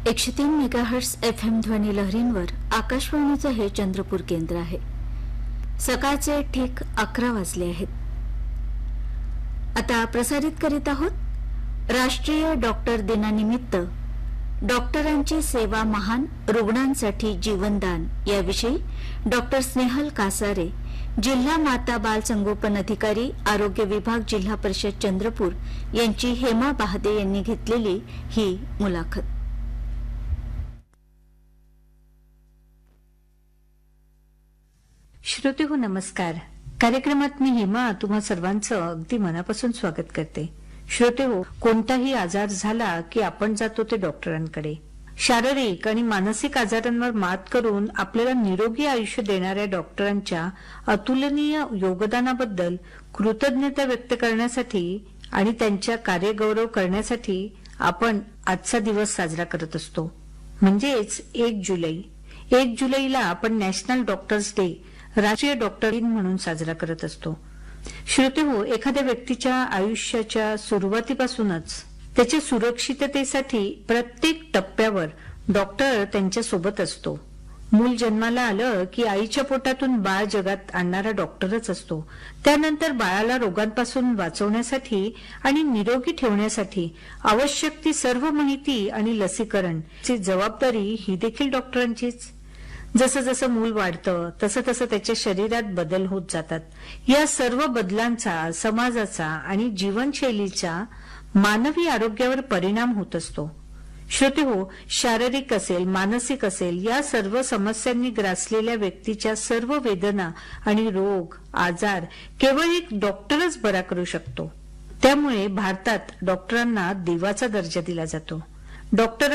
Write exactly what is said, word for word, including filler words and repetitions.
एकशे तीन megahertz F M ध्वनी लहरींवर आकाशवाणीचं हे चंद्रपूर केंद्र आहे. सकाळचे ठीक अकरा वाजले आहेत. आता प्रसारित करीत आहोत राष्ट्रीय डॉक्टर दिनानिमित्त डॉक्टरांची सेवा महान, रुग्णांसाठी जीवनदान याविषयी डॉक्टर स्नेहल कासारे, जिल्हा माता बाल संगोपन अधिकारी, आरोग्य विभाग, जिल्हा परिषद चंद्रपूर यांची हेमा बहादे यांनी घेतलेली ही मुलाखत. श्रोते हो, नमस्कार. कार्यक्रमात मी हेमा तुम्हा सर्वांचं अगदी मनापासून स्वागत करते. श्रोते हो, कोणताही आजार झाला की आपण जातो ते डॉक्टरांकडे. शारीरिक आणि मानसिक आजारांवर मात करून आपल्याला निरोगी आयुष्य देणाऱ्या डॉक्टरांच्या अतुलनीय योगदानाबद्दल कृतज्ञता व्यक्त करण्यासाठी आणि त्यांच्या कार्यगौरव करण्यासाठी आपण आजचा दिवस साजरा करत असतो, म्हणजेच एक जुलै. एक जुलैला आपण नॅशनल डॉक्टर्स डे, राष्ट्रीय डॉक्टर दिन म्हणून साजरा करत असतो. श्रोते हो, एखाद्या व्यक्तीच्या आयुष्याच्या सुरुवातीपासूनच त्याच्या सुरक्षिततेसाठी प्रत्येक टप्प्यावर डॉक्टर त्यांच्या सोबत असतो. मूल जन्माला आलं की आईच्या पोटातून बाळ जगात आणणारा डॉक्टरच असतो. त्यानंतर बाळाला रोगांपासून वाचवण्यासाठी आणि निरोगी ठेवण्यासाठी आवश्यक ती सर्व माहिती आणि लसीकरणची जबाबदारी ही देखील डॉक्टरांचीच. जसं जसं मूल वाढतं तसं तसं त्याच्या शरीरात बदल होत जातात. या सर्व बदलांचा समाजाचा आणि जीवनशैलीचा मानवी आरोग्यावर परिणाम होत असतो. श्रोते हो, शारीरिक असेल, मानसिक असेल, या सर्व समस्यांनी ग्रासलेल्या व्यक्तीच्या सर्व वेदना आणि रोग आजार केवळ एक डॉक्टरच बरा करू शकतो. त्यामुळे भारतात डॉक्टरांना देवाचा दर्जा दिला जातो. डॉक्टर